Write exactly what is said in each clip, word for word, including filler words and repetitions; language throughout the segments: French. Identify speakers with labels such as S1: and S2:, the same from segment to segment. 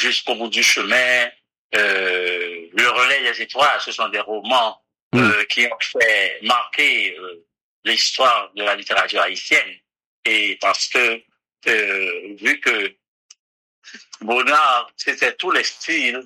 S1: Jusqu'au bout du chemin, euh, Le Relais des étoiles, ce sont des romans euh, mmh. qui ont fait marquer euh, l'histoire de la littérature haïtienne. Et parce que, euh, vu que Bonnard, c'était tous les styles,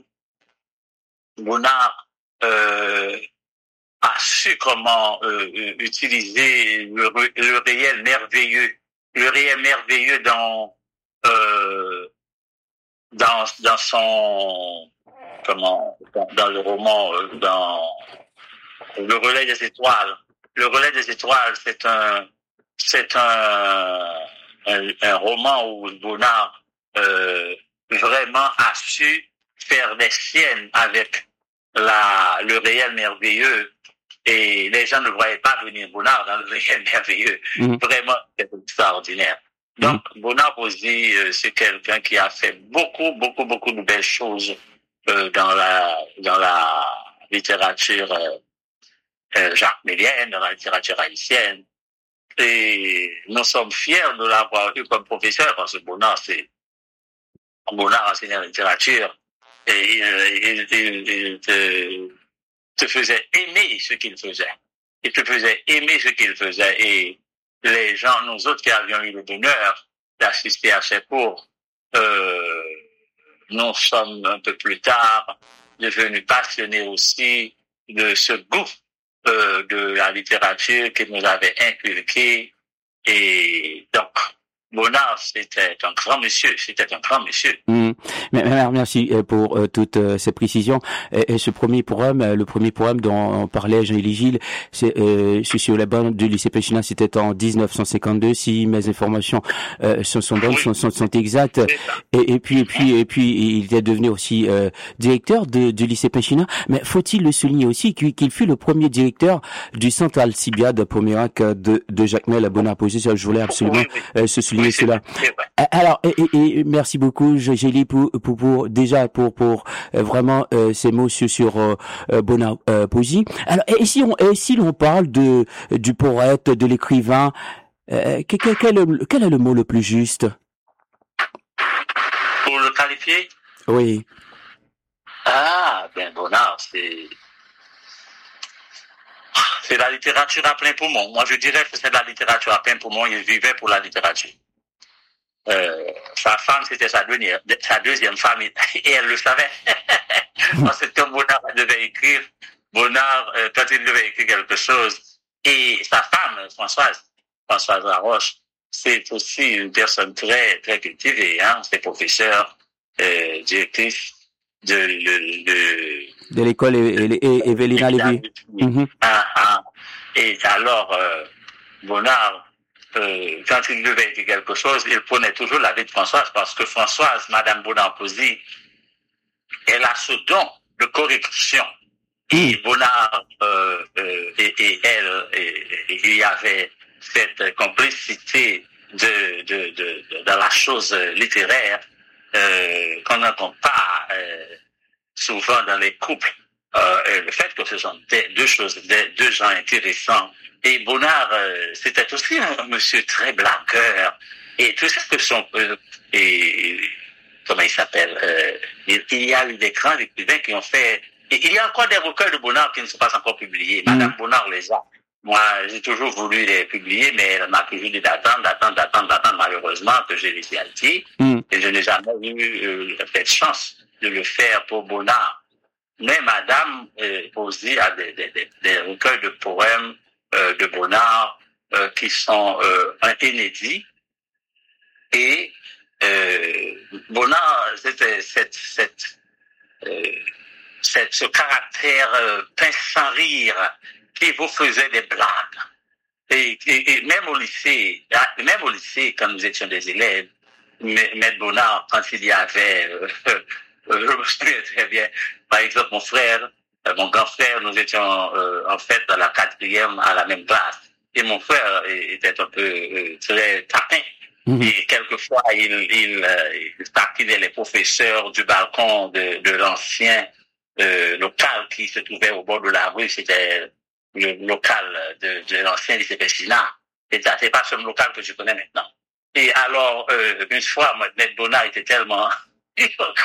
S1: Bonnard euh, a su comment euh, utiliser le, le réel merveilleux, le réel merveilleux dans euh, dans dans son comment dans, dans le roman, dans Le Relais des étoiles. Le Relais des étoiles, c'est un c'est un un, un roman où Bonnard euh, vraiment a su faire des siennes avec la le réel merveilleux. Et les gens ne voyaient pas venir Bonnard dans le réel merveilleux. Mmh. Vraiment, c'est extraordinaire. Donc, mmh. Bonnard-Posy, euh, c'est quelqu'un qui a fait beaucoup, beaucoup, beaucoup de belles choses euh, dans la dans la littérature euh, euh, jacques-mélienne, dans la littérature haïtienne. Et nous sommes fiers de l'avoir eu comme professeur, parce que Bonnard, c'est Bonnard enseignait la littérature. Et il, il, il, il te, te faisait aimer ce qu'il faisait. Il te faisait aimer ce qu'il faisait. Et les gens, nous autres qui avions eu le bonheur d'assister à ses cours, euh, nous sommes un peu plus tard devenus passionnés aussi de ce goût euh, de la littérature qu'il nous avait inculqué. Et donc, Bonnard, c'était un grand monsieur, c'était un grand monsieur.
S2: Mmh. Merci pour euh, toutes euh, ces précisions. Et, et ce premier poème, euh, le premier poème dont on parlait Jean-Élie Gilles, c'est euh, sur la bande du lycée Péchinat, c'était en dix-neuf cent cinquante-deux, si mes informations euh, sont, sont bonnes, oui. sont, sont, sont exactes. Et, et puis, et puis, et puis, il est devenu aussi euh, directeur de, du lycée Péchinat. Mais faut-il le souligner aussi qu'il fut le premier directeur du centre Alcibiade Pomérac de, de Jacmel à Bonnard-Posy. Je voulais absolument oui, oui. Euh, se souligner oui, cela. Alors, et, et, et merci beaucoup, Gélie, pour, pour, pour déjà pour pour euh, vraiment euh, ces mots sur, sur euh, Bonnard-Posy. Alors, et si on et si l'on parle de du poète, de l'écrivain, euh, quel, quel, quel, quel est le mot le plus juste
S1: pour le qualifier?
S2: Oui.
S1: Ah, ben Bonnard, c'est c'est la littérature à plein poumon. Moi, je dirais que c'est de la littérature à plein poumon. Il vivait pour la littérature. Euh, sa femme, c'était sa deuxième, sa deuxième femme, et elle le savait. Parce que quand Bonnard devait écrire, Bonnard, euh, quand il devait écrire quelque chose, et sa femme, Françoise, Françoise Laroche, c'est aussi une personne très, très cultivée, hein, c'est professeur, euh, directrice de, de, de,
S2: de l'école Evelina Lévy. Mm-hmm.
S1: Ah, ah. Et alors, euh, Bonnard, Euh, quand il devait écrire quelque chose, il prenait toujours l'avis de Françoise, parce que Françoise, Madame Bonnard-Posy, elle a ce don de correction. Et Bonnard euh, euh, et, et elle, il y avait cette complicité de, de, de, de dans la chose littéraire euh, qu'on n'entend pas euh, souvent dans les couples. Euh, et le fait que ce sont des, deux choses, des, deux gens intéressants. Et Bonnard, euh, c'était aussi un, un monsieur très blagueur. Et tout ça que son... Euh, et, comment il s'appelle euh, il, il y a eu des grands écrivains qui ont fait... Et il y a encore des recueils de Bonnard qui ne sont pas encore publiés. Mmh. Madame Bonnard les a. Moi, j'ai toujours voulu les publier, mais elle m'a toujours dit d'attendre, d'attendre, d'attendre, d'attendre, malheureusement, que j'ai laissé Haïti. Mmh. Et je n'ai jamais eu euh, cette chance de le faire pour Bonnard. Mais Madame euh, Posy a des, des, des, des recueils de poèmes euh, de Bonnard euh, qui sont euh, inédits. Et euh, Bonnard, c'était cette, cette, euh, cette, ce caractère euh, pince sans rire qui vous faisait des blagues. Et, et, et même au lycée, même au lycée, quand nous étions des élèves, Maître Bonnard, quand il y avait... Euh, je me souviens très bien. Par exemple, mon frère, euh, mon grand frère, nous étions euh, en fait dans la quatrième à la même classe. Et mon frère était un peu euh, très taquin. Mmh. Et quelquefois, il, il, euh, il taquinait les professeurs du balcon de, de l'ancien euh, local qui se trouvait au bord de la rue. C'était le local de, de l'ancien lycée Péchinat. Et c'est pas ce local que je connais maintenant. Et alors, euh, une fois, Maître Bonnard était tellement